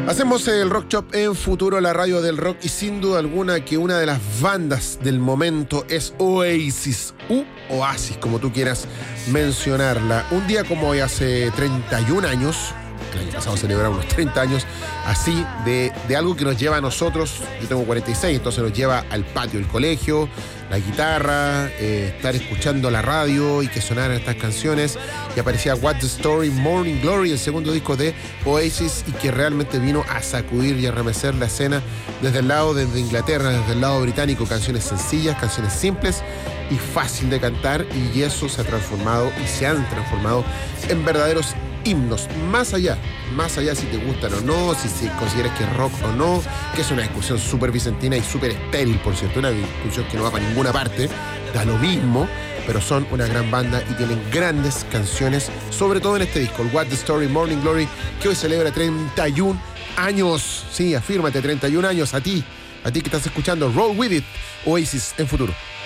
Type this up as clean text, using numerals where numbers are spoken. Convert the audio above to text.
Hacemos el Rock Shop en Futuro, la radio del rock, y sin duda alguna que una de las bandas del momento es Oasis, Oasis, como tú quieras mencionarla. Un día como hoy, hace 31 años, el año pasado celebramos unos 30 años, así, de algo que nos lleva a nosotros. Yo tengo 46, entonces nos lleva al patio del colegio, la guitarra, estar escuchando la radio y que sonaran estas canciones. Y aparecía What's the Story, Morning Glory, el segundo disco de Oasis, y que realmente vino a sacudir y a remecer la escena desde el lado de Inglaterra, desde el lado británico. Canciones sencillas, canciones simples y fácil de cantar, y eso se ha transformado y se han transformado en verdaderos himnos. Más allá si te gustan o no, si consideras que es rock o no, que es una discusión súper vicentina y súper estéril, por cierto, una discusión que no va para ninguna parte, da lo mismo, pero son una gran banda y tienen grandes canciones, sobre todo en este disco, el What's the Story, Morning Glory, que hoy celebra 31 años. Sí, afírmate, 31 años, a ti que estás escuchando Roll With It, Oasis en Futuro.